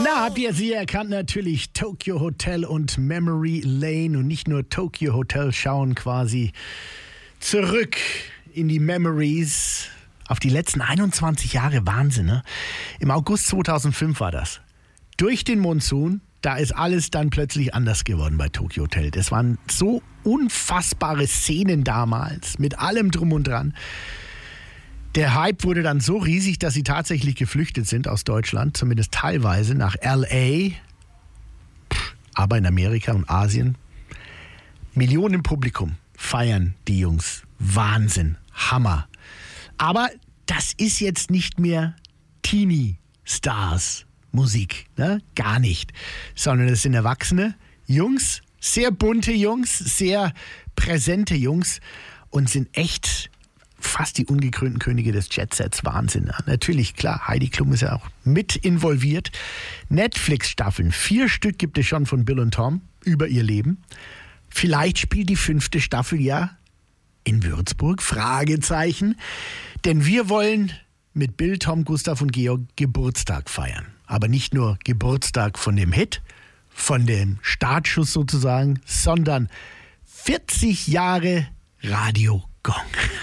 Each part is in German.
Na, habt ihr sie erkannt? Natürlich Tokyo Hotel und Memory Lane. Und nicht nur Tokyo Hotel schauen quasi zurück in die Memories auf die letzten 21 Jahre. Wahnsinn, ne? Im August 2005 war das. Durch den Monsun, da ist alles dann plötzlich anders geworden bei Tokyo Hotel. Das waren so unfassbare Szenen damals, mit allem drum und dran. Der Hype wurde dann so riesig, dass sie tatsächlich geflüchtet sind aus Deutschland, zumindest teilweise nach L.A., aber in Amerika und Asien. Millionen im Publikum feiern die Jungs. Wahnsinn, Hammer. Aber das ist jetzt nicht mehr Teenie-Stars Musik, ne? Gar nicht. Sondern das sind erwachsene Jungs, sehr bunte Jungs, sehr präsente Jungs und sind echt fast die ungekrönten Könige des Jet-Sets. Wahnsinn. Natürlich, klar, Heidi Klum ist ja auch mit involviert. Netflix-Staffeln, 4 Stück gibt es schon von Bill und Tom über ihr Leben. Vielleicht spielt die 5. Staffel ja in Würzburg? Fragezeichen. Denn wir wollen mit Bill, Tom, Gustav und Georg Geburtstag feiern. Aber nicht nur Geburtstag von dem Hit, von dem Startschuss sozusagen, sondern 40 Jahre Radio Gong.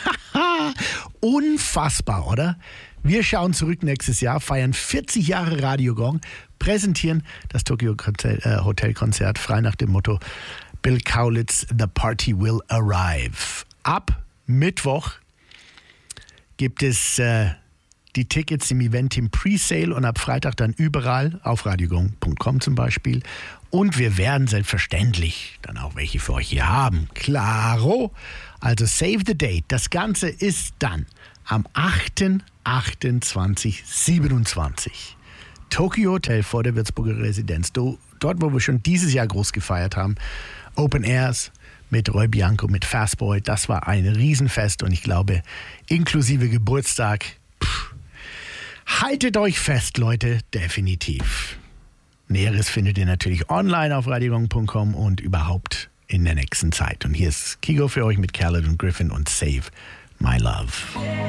Unfassbar, oder? Wir schauen zurück nächstes Jahr, feiern 40 Jahre Radio Gong, präsentieren das Tokyo Hotel Konzert frei nach dem Motto Bill Kaulitz, The Party Will Arrive. Ab Mittwoch gibt es die Tickets im Event im Presale und ab Freitag dann überall auf radiogong.com zum Beispiel. Und wir werden selbstverständlich dann auch welche für euch hier haben. Klaro. Also save the date. Das Ganze ist dann am 8.28.27. Tokyo Hotel vor der Würzburger Residenz. Dort, wo wir schon dieses Jahr groß gefeiert haben. Open Airs mit Roy Bianco, mit Fastboy. Das war ein Riesenfest und ich glaube, inklusive Geburtstag, haltet euch fest, Leute, definitiv. Näheres findet ihr natürlich online auf radiogong.com und überhaupt in der nächsten Zeit. Und hier ist Kigo für euch mit Khaled und Griffin und Save My Love.